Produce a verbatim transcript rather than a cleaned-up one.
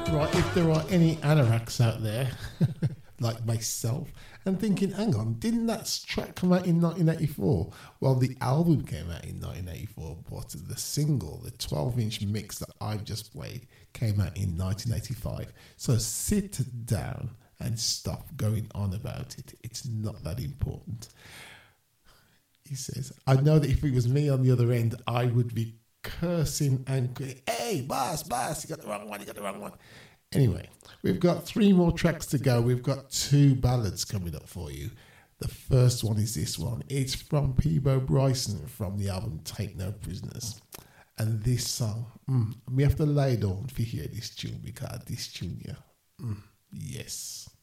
Right, if there are any anoraks out there, like myself, and thinking, hang on, didn't that track come out in nineteen eighty-four? Well, the album came out in nineteen eighty-four, but the single, the twelve-inch mix that I've just played, came out in nineteen eighty-five. So sit down and stop going on about it. It's not that important. He says, I know that if it was me on the other end, I would be cursing and going, hey, boss, boss, you got the wrong one, you got the wrong one. Anyway, we've got three more tracks to go. We've got two ballads coming up for you. The first one is this one. It's from Peabo Bryson from the album Take No Prisoners. And this song, mm, we have to lay down to hear this tune because this tune, yeah, mm, yes.